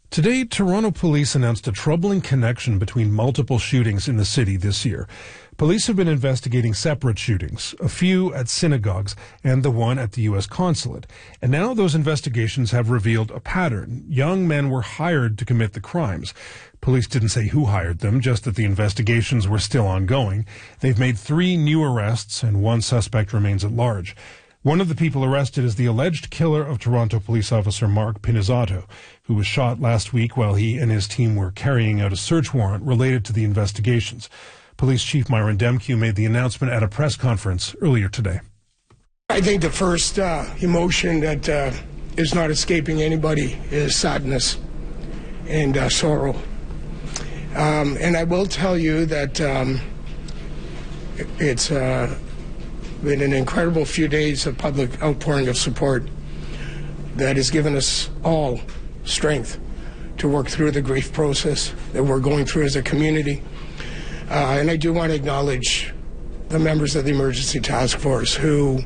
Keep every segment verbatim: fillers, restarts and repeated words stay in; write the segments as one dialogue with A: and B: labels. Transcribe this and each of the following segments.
A: Today, Toronto police announced a troubling connection between multiple shootings in the city this year. Police have been investigating separate shootings, a few at synagogues and the one at the U S consulate. And now those investigations have revealed a pattern. Young men were hired to commit the crimes. Police didn't say who hired them, just that the investigations were still ongoing. They've made three new arrests and one suspect remains at large. One of the people arrested is the alleged killer of Toronto police officer Mark Pinizzotto, who was shot last week while he and his team were carrying out a search warrant related to the investigations. Police Chief Myron Demkiw made the announcement at a press conference earlier today.
B: I think the first uh, emotion that uh, is not escaping anybody is sadness and uh, sorrow. Um, and I will tell you that um, it's uh, been an incredible few days of public outpouring of support that has given us all strength to work through the grief process that we're going through as a community. Uh, and I do want to acknowledge the members of the Emergency Task Force who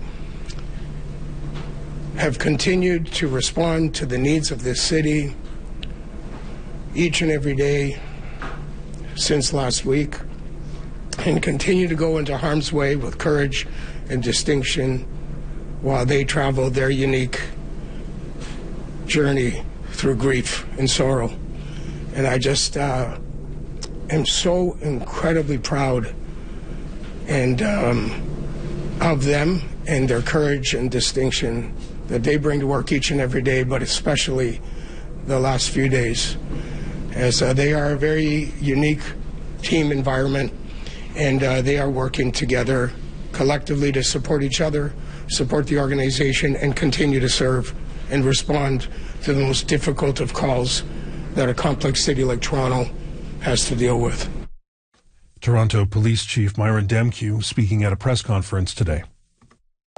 B: have continued to respond to the needs of this city each and every day since last week, and continue to go into harm's way with courage and distinction while they travel their unique journey through grief and sorrow. And I just uh, am so incredibly proud and um, of them and their courage and distinction that they bring to work each and every day, but especially the last few days, as uh, they are a very unique team environment, and uh, they are working together collectively to support each other, support the organization, and continue to serve and respond to the most difficult of calls that a complex city like Toronto has to deal with.
A: Toronto Police Chief Myron Demkiw speaking at a press conference today.